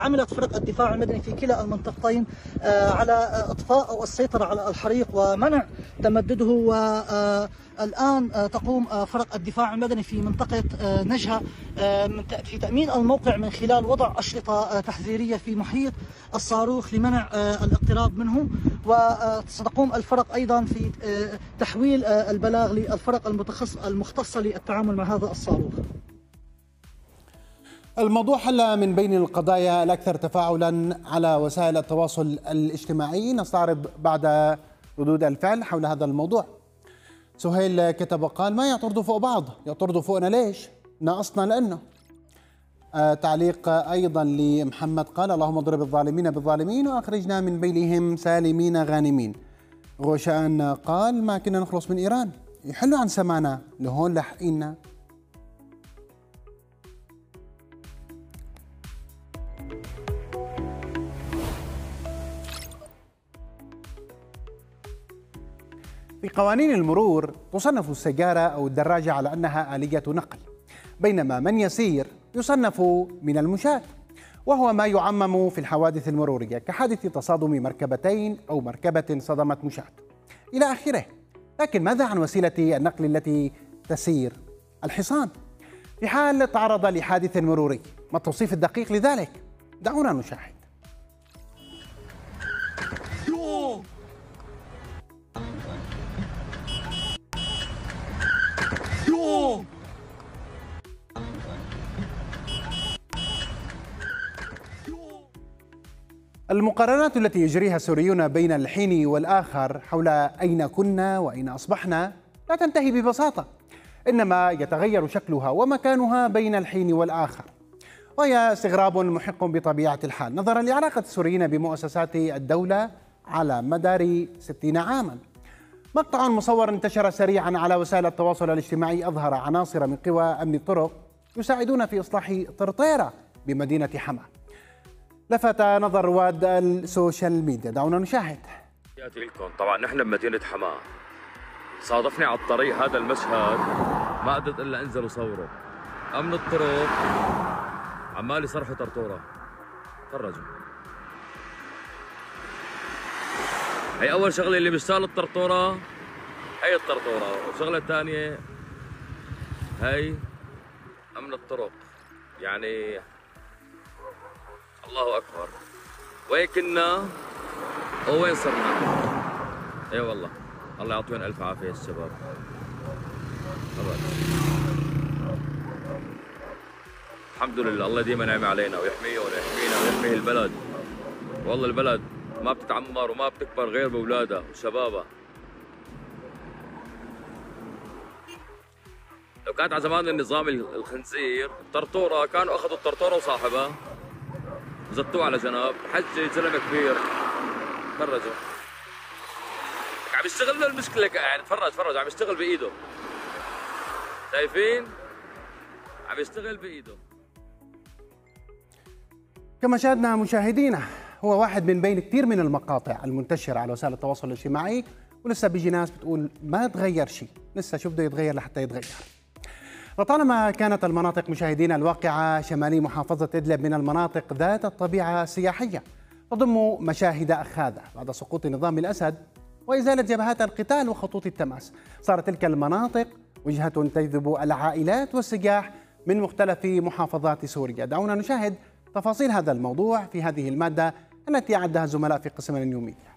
عملت فرق الدفاع المدني في كلا المنطقتين على إطفاء أو السيطرة على الحريق ومنع تمدده، والآن تقوم فرق الدفاع المدني في منطقة نجهة في تأمين الموقع من خلال وضع أشرطة تحذيرية في محيط الصاروخ لمنع الاقتراب منه. وستقوم الفرق أيضا في تحويل البلاغ للفرق المختصة للتعامل مع هذا الصاروخ. الموضوع حل من بين القضايا الأكثر تفاعلا على وسائل التواصل الاجتماعي. نستعرض بعد ردود الفعل حول هذا الموضوع. سهيل كتب وقال: ما يعترضوا فوق بعض، يعترضوا فوقنا ليش؟ ناقصنا لأنه. تعليق أيضا لمحمد قال: اللهم اضرب الظالمين بالظالمين وأخرجنا من بينهم سالمين غانمين. غوشان قال: ما كنا نخلص من إيران، يحلوا عن سمانا لهون لحقينا. في قوانين المرور تصنف السيارة أو الدراجة على أنها آلية نقل، بينما من يسير يصنف من المشاة، وهو ما يعمم في الحوادث المرورية كحادث تصادم مركبتين أو مركبة صدمت مشاة إلى آخره. لكن ماذا عن وسيلة النقل التي تسير؟ الحصان في حال تعرض لحادث مروري، ما التوصيف الدقيق لذلك؟ دعونا نشاهد. المقارنات التي يجريها السوريون بين الحين والآخر حول أين كنا وأين أصبحنا لا تنتهي ببساطة، إنما يتغير شكلها ومكانها بين الحين والآخر، وهي استغراب محق بطبيعة الحال نظرا لعلاقة السوريين بمؤسسات الدولة على مدار 60 عاما. مقطع مصور انتشر سريعا على وسائل التواصل الاجتماعي أظهر عناصر من قوى أمن الطرق يساعدون في إصلاح طرطيرة بمدينة حما. لفت نظر رواد السوشيال ميديا، دعونا نشاهد. تحياتي لكم. طبعا نحن بمدينة حماه، صادفني على الطريق هذا المشهد، ما قدرت الا انزل وصوره. امن الطرق عمال يصرخوا طرطوره، تفرجوا. هي اول شغله اللي بيشتغل الطرطوره، هي الطرطوره، والشغله الثانيه هي امن الطرق. يعني الله اكبر، وين كنا ووين صرنا؟ اي والله، الله يعطيهم الف عافيه الشباب. الحمد لله، الله ديما نعم علينا ويحميهم ويحمينا ويحمي البلد. والله البلد ما بتتعمر وما بتكبر غير باولادها وشبابها. لو كانت على زمان النظام الخنزير، الطرطوره كانوا اخذوا الطرطوره وصاحبها زتوه على جنب، حجي زلمه كبير. تفرجوا عم يشتغل المشكله، يعني تفرج عم يشتغل بايده، شايفين؟ عم يشتغل بايده. كما شاهدنا مشاهدينا، هو واحد من بين كثير من المقاطع المنتشره على وسائل التواصل الاجتماعي، ولسه بيجي ناس بتقول ما تغير شيء، لسه شو بده يتغير لحتى يتغير. لطالما كانت المناطق مشاهدينا الواقعة شمالي محافظة إدلب من المناطق ذات الطبيعة السياحية، تضم مشاهد أخاذة بعد سقوط نظام الأسد وإزالة جبهات القتال وخطوط التماس. صارت تلك المناطق وجهة تجذب العائلات والسياح من مختلف محافظات سوريا. دعونا نشاهد تفاصيل هذا الموضوع في هذه المادة التي أعدها الزملاء في قسم النيو ميديا.